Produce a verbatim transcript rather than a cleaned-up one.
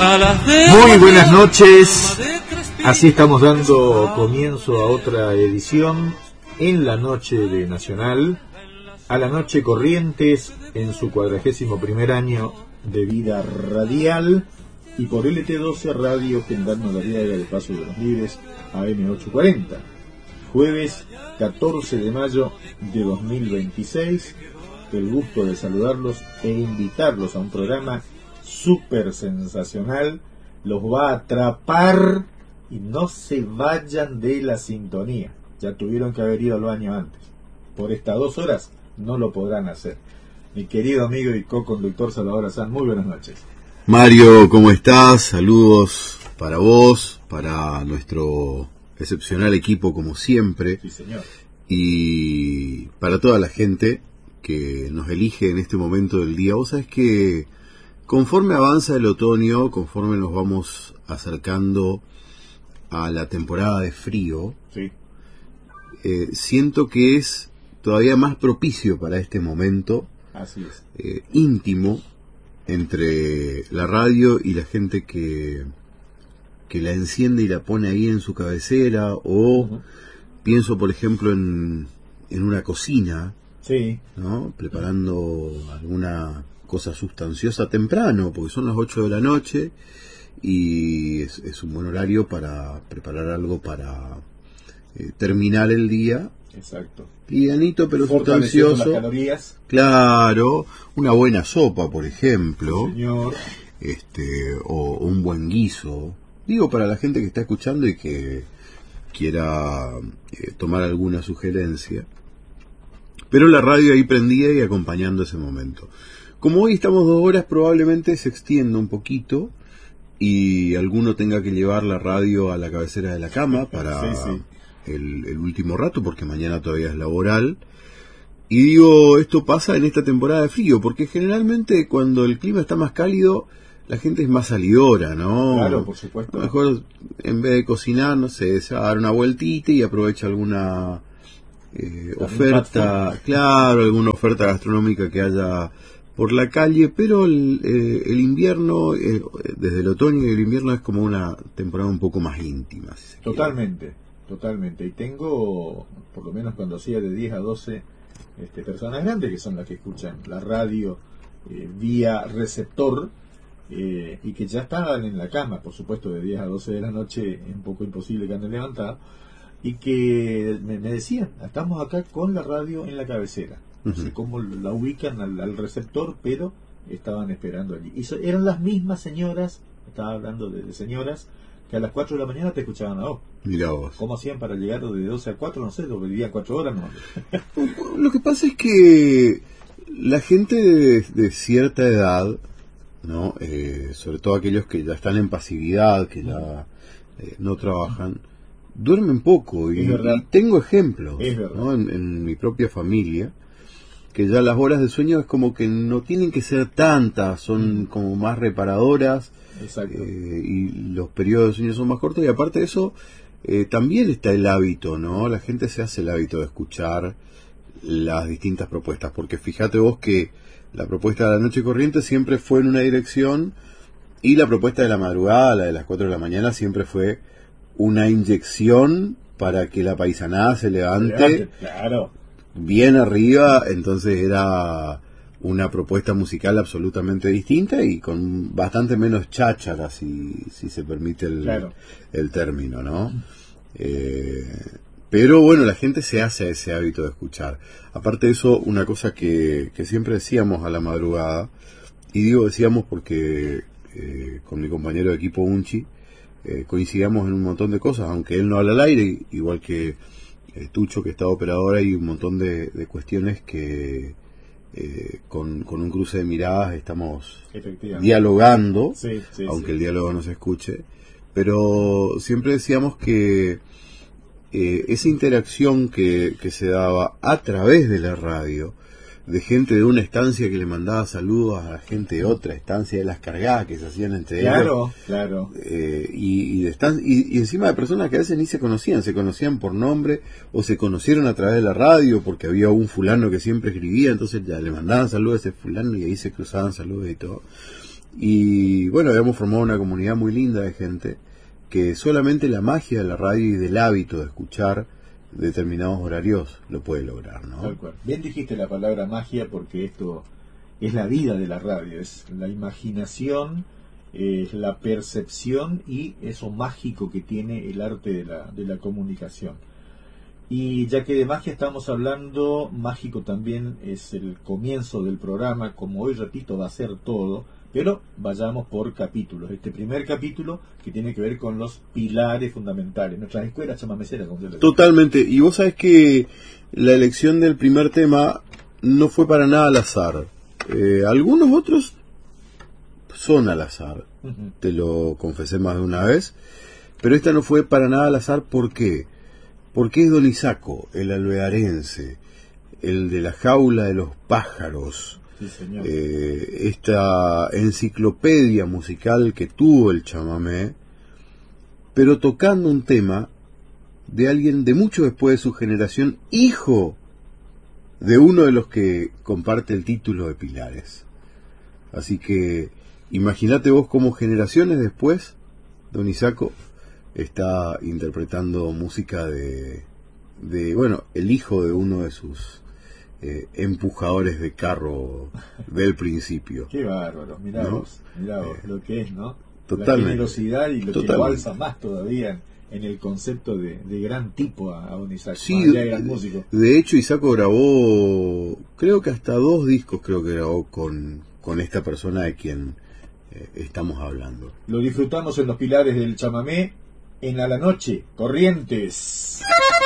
Muy buenas noches, así estamos dando comienzo a otra edición en la noche de Nacional, a la noche Corrientes en su cuadragésimo primer año de vida radial y por L T doce Radio Gendarme Variaga de Paso de los Libres A M ochocientos cuarenta, jueves catorce de mayo de dos mil veintiséis. El gusto de saludarlos e invitarlos a un programa súper sensacional. Los va a atrapar y no se vayan de la sintonía. Ya tuvieron que haber ido al baño antes. Por estas dos horas no lo podrán hacer. Mi querido amigo y co-conductor Salvador Azán, muy buenas noches. Mario, ¿cómo estás? Saludos para vos, para nuestro excepcional equipo como siempre. Sí, señor. Y para toda la gente que nos elige en este momento del día. Vos sabés que conforme avanza el otoño, conforme nos vamos acercando a la temporada de frío, sí. eh, siento que es todavía más propicio para este momento. Así es. Eh, íntimo entre la radio y la gente que, que la enciende y la pone ahí en su cabecera, o uh-huh. pienso por ejemplo en, en una cocina, sí. ¿no? Preparando alguna cosa sustanciosa temprano, porque son las ocho de la noche y es, es un buen horario para preparar algo para eh, terminar el día. Exacto. Livianito pero sustancioso. Las calorías. Claro, una buena sopa, por ejemplo. Sí, señor. Este, o, o un buen guiso. Digo, para la gente que está escuchando y que quiera eh, tomar alguna sugerencia. Pero la radio ahí prendida y acompañando ese momento. Como hoy estamos dos horas, probablemente se extienda un poquito y alguno tenga que llevar la radio a la cabecera de la cama para sí, sí. El, el último rato, porque mañana todavía es laboral. Y digo, esto pasa en esta temporada de frío, porque generalmente cuando el clima está más cálido, la gente es más salidora, ¿no? Claro, por supuesto. A lo mejor en vez de cocinar, no sé, se va a dar una vueltita y aprovecha alguna... Eh, oferta, claro, alguna oferta gastronómica que haya por la calle, pero el, eh, el invierno, eh, desde el otoño y el invierno es como una temporada un poco más íntima. Si totalmente, quiere. totalmente. Y tengo, por lo menos cuando hacía de diez a doce, este, personas grandes que son las que escuchan la radio eh, vía receptor eh, y que ya estaban en la cama, por supuesto, de diez a doce de la noche, es un poco imposible que anden levantados. Y que me, me decían, estamos acá con la radio en la cabecera. No uh-huh. sé cómo la ubican al, al receptor, pero estaban esperando allí. Y so, eran las mismas señoras, estaba hablando de, de señoras, que a las cuatro de la mañana te escuchaban a vos. Mirá vos. ¿Cómo hacían para llegar de doce a cuatro? No sé, lo vivían cuatro horas, ¿no? Lo que pasa es que la gente de, de cierta edad, ¿no? Eh, sobre todo aquellos que ya están en pasividad, que ya eh, no trabajan, duermen poco y, y tengo ejemplos, ¿no? en, en mi propia familia, que ya las horas de sueño es como que no tienen que ser tantas, son como más reparadoras. Exacto. Eh, y los periodos de sueño son más cortos, y aparte de eso eh, también está el hábito, ¿no? La gente se hace el hábito de escuchar las distintas propuestas, porque fíjate vos que la propuesta de la noche corriente siempre fue en una dirección y la propuesta de la madrugada, la de las cuatro de la mañana, siempre fue una inyección para que la paisanada se levante, claro, bien arriba. Entonces era una propuesta musical absolutamente distinta y con bastante menos cháchara, si, si se permite el, claro. el término, ¿no? Eh, pero bueno, la gente se hace ese hábito de escuchar. Aparte de eso, una cosa que, que siempre decíamos a la madrugada, y digo decíamos porque eh, con mi compañero de equipo Unchi, Eh, coincidamos en un montón de cosas, aunque él no habla al aire, igual que eh, Tucho, que está operador. Hay un montón de, de cuestiones que eh, con, con un cruce de miradas estamos dialogando, sí, sí, aunque sí. el diálogo no se escuche, pero siempre decíamos que eh, esa interacción que, que se daba a través de la radio, de gente de una estancia que le mandaba saludos a la gente de otra estancia, de las cargadas que se hacían entre claro, ellos. Claro, eh, y, y, de estan- y, y encima de personas que a veces ni se conocían, se conocían por nombre o se conocieron a través de la radio porque había un fulano que siempre escribía, entonces ya le mandaban saludos a ese fulano y ahí se cruzaban saludos y todo. Y bueno, habíamos formado una comunidad muy linda de gente que solamente la magia de la radio y del hábito de escuchar determinados horarios lo puede lograr, ¿no? Tal cual. Bien dijiste la palabra magia, porque esto es la vida de la radio, es la imaginación, es la percepción y eso mágico que tiene el arte de la, de la comunicación. Y ya que de magia estamos hablando, mágico también es el comienzo del programa, como hoy, repito, va a ser todo, pero vayamos por capítulos. Este primer capítulo que tiene que ver con los pilares fundamentales, nuestras escuelas chamameceras. Totalmente, y vos sabés que la elección del primer tema no fue para nada al azar. Eh, algunos otros son al azar, uh-huh. Te lo confesé más de una vez, pero esta no fue para nada al azar. ¿Por qué? Porque es Don Isaco, el alvearense, el de la jaula de los pájaros, sí, señor. Eh, esta enciclopedia musical que tuvo el chamamé, pero tocando un tema de alguien de mucho después de su generación, hijo de uno de los que comparte el título de Pilares. Así que imagínate vos cómo generaciones después Don Isaco está interpretando música de, de bueno, el hijo de uno de sus eh, empujadores de carro del principio. Qué bárbaro, mirá ¿no? vos, mirá vos eh, lo que es, ¿no? Totalmente. La generosidad y lo Totalmente. que lo alza más todavía en, en el concepto de, de gran tipo a, a Don Isaco. Sí, de, gran músico. De hecho Isaco grabó, creo que hasta dos discos creo que grabó con, con esta persona de quien eh, estamos hablando. Lo disfrutamos en los pilares del chamamé. En A la Noche, Corrientes.